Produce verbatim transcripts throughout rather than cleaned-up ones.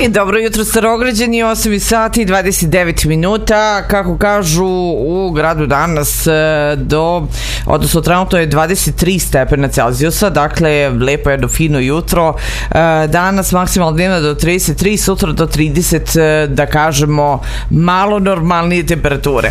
I dobro jutro, Starograđani, osam sati i dvadeset devet minuta. Kako kažu u gradu danas do, odnosno trenutno je dvadeset tri stepena Celzijusa, dakle lepo jedno fino jutro. Danas maksimalno dnevna do trideset tri, sutra do trideset, da kažemo malo normalnije temperature.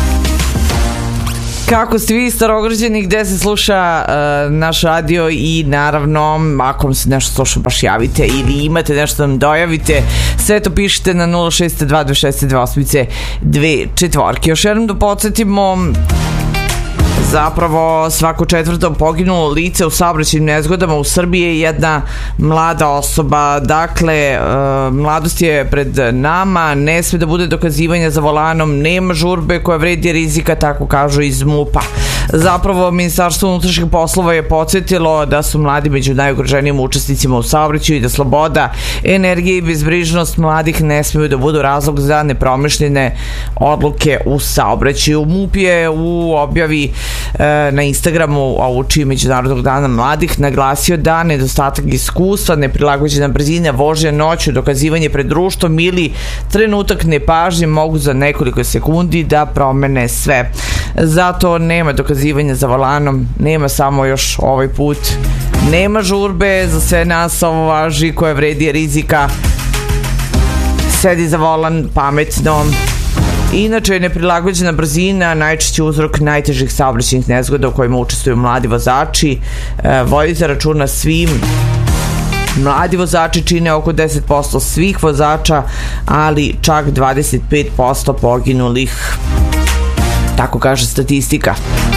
Kako ste vi, Starograđani, gde se sluša uh, naš radio i naravno ako vam se nešto sluša baš javite ili imate nešto da nam dojavite, sve to pišite na nula šest dva dva šest dva osam dve četvorke. Još jednom da podsjetimo, zapravo svako četvrto poginulo lice u saobraćajnim nezgodama u Srbiji je jedna mlada osoba. Dakle, mladost je pred nama, ne sme da bude dokazivanja za volanom, nema žurbe koja vredi rizika, tako kažu iz MUP-a. Zapravo, Ministarstvo unutrašnjih poslova je podsjetilo da su mladi među najugroženijim učesnicima u saobraćaju i da sloboda, energija i bezbrižnost mladih ne smiju da budu razlog za nepromišljene odluke u saobraćaju. MUP je u objavi na Instagramu, a uoči Međunarodnog dana mladih, naglasio da nedostatak iskustva, neprilagođena brzina, vožnja noću, dokazivanje pred društvom ili trenutak nepažnje mogu za nekoliko sekundi da promene sve. Zato nema dokazivanja za volanom, nema samo još ovaj put, nema žurbe, za sve nas ovo važi, koja vredi rizika. Sedi za volan pametno. Inače je neprilagođena brzina najčešći uzrok najtežih saobraćajnih nezgoda u kojima učestvuju mladi vozači. E, vodite računa svim. Mladi vozači čine oko deset posto svih vozača, ali čak dvadeset pet posto poginulih. Tako kaže statistika.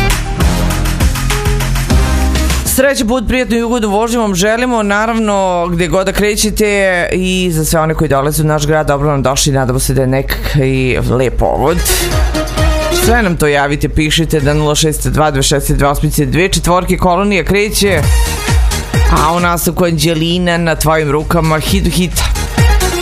Srećan put, prijatnu i ugodnu vožnju vam želimo, naravno gde god da krećete, i za sve one koji dolaze u naš grad, dobro nam došli, nadamo se da je nek i lep povod. Sve nam to javite, pišite da nula šest dva dva šest dva osam dve četvorke. Kolonija kreće, a u nastavku Anđelina, Na tvojim rukama, hit do hita.